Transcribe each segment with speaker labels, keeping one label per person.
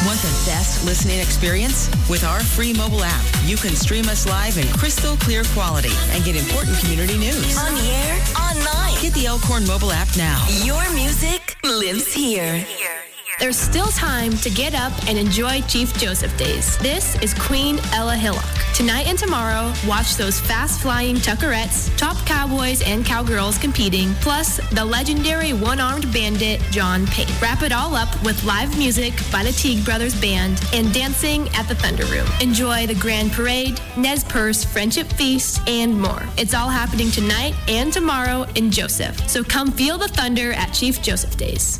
Speaker 1: Want the best listening experience? With our free mobile app, you can stream us live in crystal clear quality and get important community news.
Speaker 2: On the air, online.
Speaker 1: Get the Elkhorn mobile app now.
Speaker 2: Your music lives here.
Speaker 3: There's still time to get up and enjoy Chief Joseph Days. This is Queen Ella Hillock. Tonight and tomorrow, watch those fast-flying Tuckerettes, top cowboys and cowgirls competing, plus the legendary one-armed bandit, John Payne. Wrap it all up with live music by the Teague Brothers Band and dancing at the Thunder Room. Enjoy the Grand Parade, Nez Perce Friendship Feast, and more. It's all happening tonight and tomorrow in Joseph. So come feel the thunder at Chief Joseph Days.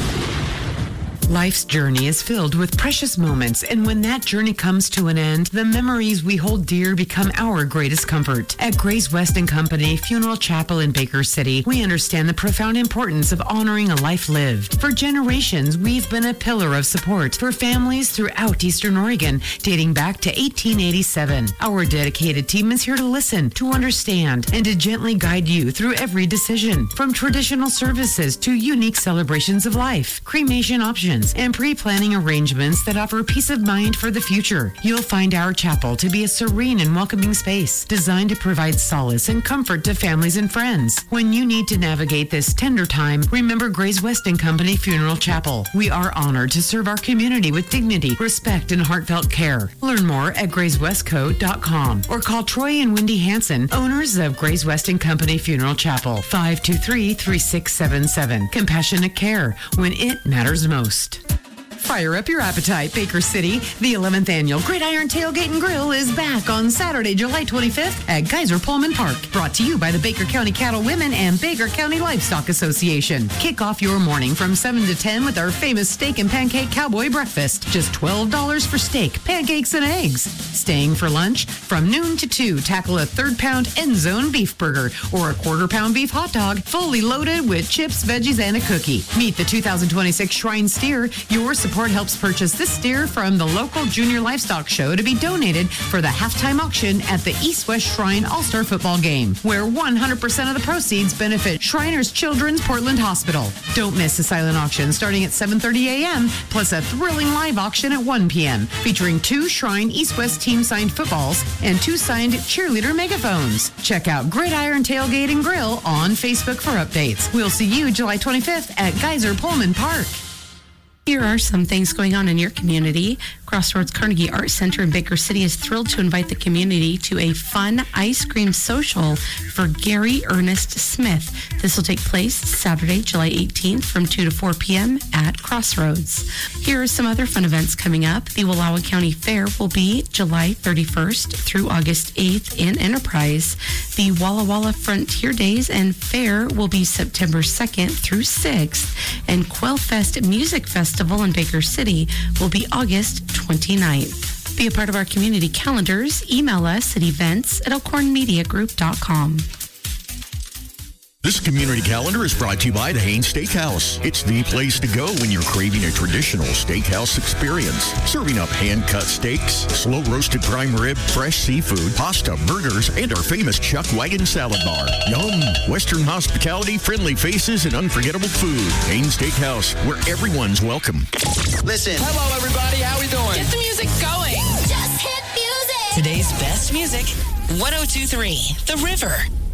Speaker 4: Life's journey is filled with precious moments, and when that journey comes to an end, the memories we hold dear become our greatest comfort. At Grace West & Company Funeral Chapel in Baker City, we understand the profound importance of honoring a life lived. For generations, we've been a pillar of support for families throughout Eastern Oregon, dating back to 1887. Our dedicated team is here to listen, to understand, and to gently guide you through every decision. From traditional services to unique celebrations of life, cremation options, and pre-planning arrangements that offer peace of mind for the future. You'll find our chapel to be a serene and welcoming space designed to provide solace and comfort to families and friends. When you need to navigate this tender time, remember Grace West & Company Funeral Chapel. We are honored to serve our community with dignity, respect, and heartfelt care. Learn more at gracewestco.com or call Troy and Wendy Hansen, owners of Grace West & Company Funeral Chapel, 523-3677. Compassionate care when it matters most. Fire up your appetite, Baker City. The 11th annual Gridiron Tailgate and Grill is back on Saturday, July 25th at Geyser Pullman Park. Brought to you by the Baker County Cattle Women and Baker County Livestock Association. Kick off your morning from 7 to 10 with our famous steak and pancake cowboy breakfast. Just $12 for steak, pancakes, and eggs. Staying for lunch, from noon to 2, tackle a third-pound end zone beef burger or a quarter-pound beef hot dog, fully loaded with chips, veggies, and a cookie. Meet the 2026 Shrine Steer. Your support helps purchase this steer from the local junior livestock show to be donated for the halftime auction at the East-West Shrine All-Star Football Game, where 100% of the proceeds benefit Shriners Children's Portland Hospital. Don't miss the silent auction starting at 7:30 a.m., plus a thrilling live auction at 1 p.m., featuring 2 Shrine East-West team-signed footballs and 2 signed cheerleader megaphones. Check out Gridiron Tailgate and Grill on Facebook for updates. We'll see you July 25th at Geyser Pullman Park.
Speaker 5: Here are some things going on in your community. Crossroads Carnegie Art Center in Baker City is thrilled to invite the community to a fun ice cream social for Gary Ernest Smith. This will take place Saturday, July 18th from 2 to 4 p.m. at Crossroads. Here are some other fun events coming up. The Wallowa County Fair will be July 31st through August 8th in Enterprise. The Walla Walla Frontier Days and Fair will be September 2nd through 6th. And Quellfest Music Festival in Baker City will be August 29th. Be a part of our community calendars. Email us at events@elkhornmediagroup.com.
Speaker 6: This community calendar is brought to you by the Haines Steakhouse. It's the place to go when you're craving a traditional steakhouse experience. Serving up hand-cut steaks, slow-roasted prime rib, fresh seafood, pasta, burgers, and our famous Chuck Wagon salad bar. Yum! Western hospitality, friendly faces, and unforgettable food. Haines Steakhouse, where everyone's welcome.
Speaker 7: Listen. Hello, everybody. How we doing?
Speaker 1: Get the music going.
Speaker 2: Just hit music.
Speaker 1: Today's best music, 102.3 The River.